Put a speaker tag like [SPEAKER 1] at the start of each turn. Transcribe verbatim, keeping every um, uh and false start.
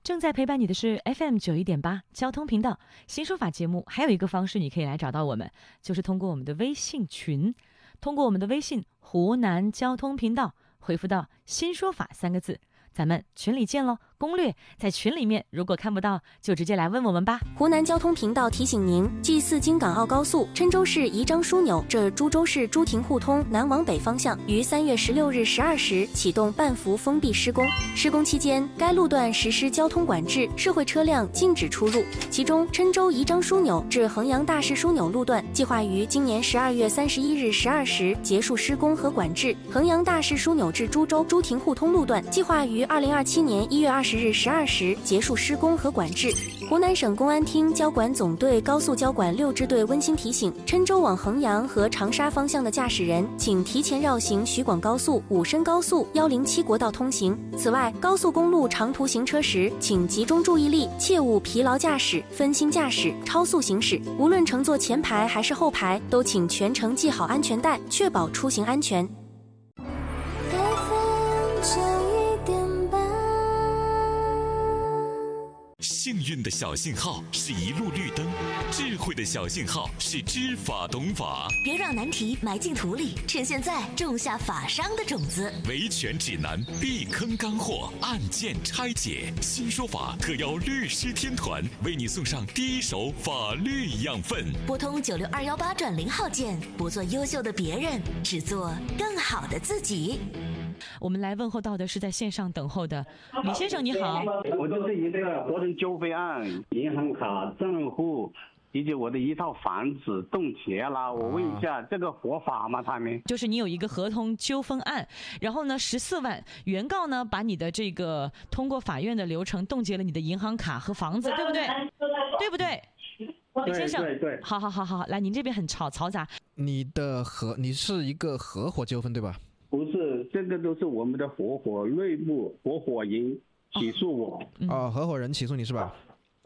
[SPEAKER 1] 正在陪伴你的是 F M 九一点八交通频道新说法节目。还有一个方式你可以来找到我们，就是通过我们的微信群，通过我们的微信湖南交通频道回复到新说法三个字，咱们群里见咯。攻略在群里面，如果看不到就直接来问我们吧。
[SPEAKER 2] 湖南交通频道提醒您，G 四京港澳高速郴州市宜章枢纽至株洲市朱亭互通南往北方向于三月十六日十二时启动半幅封闭施工，施工期间该路段实施交通管制，社会车辆禁止出入。其中郴州宜章枢纽至衡阳大市枢纽路段计划于今年十二月三十一日十二时结束施工和管制，衡阳大市枢纽至株洲朱亭互通路段计划于二零二七年一月二十日十二时结束施工和管制。湖南省公安厅交管总队高速交管六支队温馨提醒，郴州往衡阳和长沙方向的驾驶人请提前绕行徐广高速、武深高速、一零七国道通行。此外，高速公路长途行车时请集中注意力，切勿疲劳驾驶、分心驾驶、超速行驶。无论乘坐前排还是后排，都请全程系好安全带，确保出行安全。
[SPEAKER 3] 幸运的小信号是一路绿灯，智慧的小信号是知法懂法。
[SPEAKER 4] 别让难题埋进土里，趁现在种下法商的种子。
[SPEAKER 3] 维权指南，避坑干货，案件拆解。新说法特邀律师天团为你送上第一手法律养分。
[SPEAKER 4] 拨通九六二幺八转零号键，不做优秀的别人，只做更好的自己。
[SPEAKER 1] 我们来问候到的是在线上等候的李先生，你好。
[SPEAKER 5] 我就是一个个人纠纷案，银行卡、账户以及我的一套房子冻结了，我问一下，这个合法吗？他们
[SPEAKER 1] 就是你有一个合同纠纷案，然后呢十四万，原告呢把你的这个通过法院的流程冻结了你的银行卡和房子，对不对？对不对？李先生，
[SPEAKER 5] 对对对，
[SPEAKER 1] 好好好好，来，您这边很吵嘈杂。
[SPEAKER 6] 你的合，你是一个合伙纠纷对吧？
[SPEAKER 5] 不是，这个都是我们的合伙内部合伙人起诉我。
[SPEAKER 6] 哦，合伙人起诉你是吧？